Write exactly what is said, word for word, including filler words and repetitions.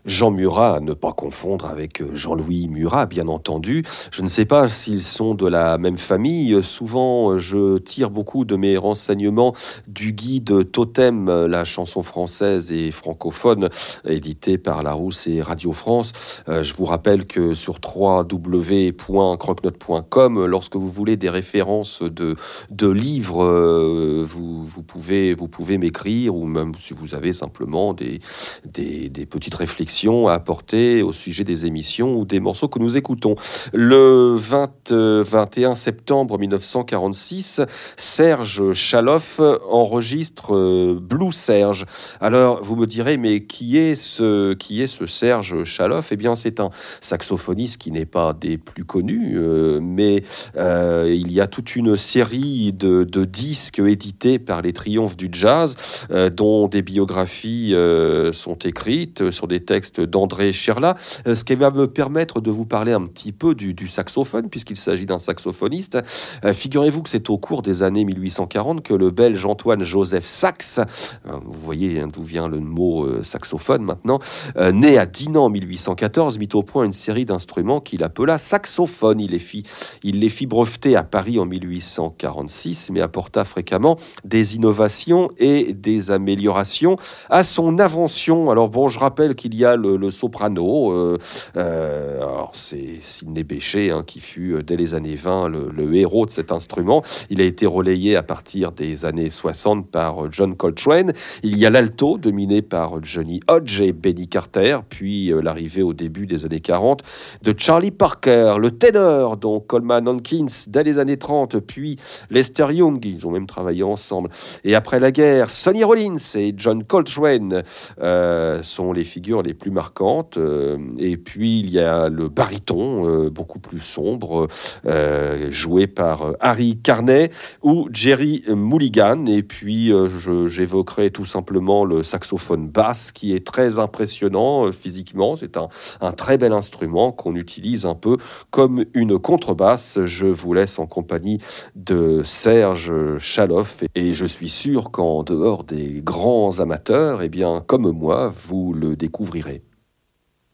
Jean Murat, à ne pas confondre avec Jean-Louis Murat, bien entendu. Je ne sais pas s'ils sont de la même famille. Souvent, je tire beaucoup de mes renseignements du guide Totem, la chanson française et francophone, édité par Larousse et Radio France. Euh, je vous rappelle que sur w w w point croquenote point com, lorsque vous voulez des références de, de livres, euh, vous, vous pouvez, vous pouvez m'écrire, ou même si vous avez simplement des, des, des petites réflexions à apporter au sujet des émissions ou des morceaux que nous écoutons. Le vingt, vingt et un septembre mille neuf cent quarante-six, Serge Chaloff enregistre Blue Serge. Alors, vous me direz, mais qui est ce, qui est ce Serge Chaloff ? Eh bien, c'est un saxophoniste qui n'est pas des plus connus, euh, mais euh, il y a toute une série de, de disques édités par les Triomphes du Jazz, euh, dont des biographies euh, sont écrites sur des textes d'André Cherla, ce qui va me permettre de vous parler un petit peu du, du saxophone, puisqu'il s'agit d'un saxophoniste. Euh, figurez-vous que c'est au cours des années mille huit cent quarante que le Belge Antoine Joseph Sax, euh, vous voyez hein, d'où vient le mot euh, saxophone maintenant, euh, né à Dinan en mille huit cent quatorze, mit au point une série d'instruments qu'il appela saxophone. Il les fit, il les fit breveter à Paris en mille huit cent quarante-six, mais apporta fréquemment des innovations et des améliorations à son invention. Alors bon, je rappelle qu'il y a le, le soprano, euh, euh, alors c'est Sidney Bechet hein, qui fut dès les années vingt le, le héros de cet instrument. Il a été relayé à partir des années soixante par John Coltrane. Il y a l'alto dominé par Johnny Hodge et Benny Carter, puis euh, l'arrivée au début des années quarante de Charlie Parker, le ténor dont Coleman Hawkins dès les années trente, puis Lester Young, ils ont même travaillé ensemble. Et après la guerre, Sonny Rollins et John Coltrane euh, sont les figures les plus marquantes. Euh, et puis il y a le baryton, euh, beaucoup plus sombre, euh, joué par Harry Carney ou Jerry Mulligan. Et puis euh, je, j'évoquerai tout simplement le saxophone basse qui est très impressionnant euh, physiquement. C'est un, un très bel instrument qu'on utilise un peu comme une contrebasse. Je vous laisse en compagnie de Serge Chaloff et je suis sûr qu'en dehors des grands amateurs, eh bien, comme moi, vous le découvrirez.